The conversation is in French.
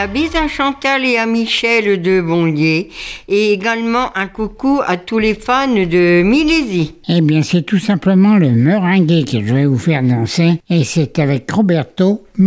La bise à Chantal et à Michel de Bonlier et également un coucou à tous les fans de Milesi. Eh bien, c'est tout simplement le meringué que je vais vous faire danser et c'est avec Roberto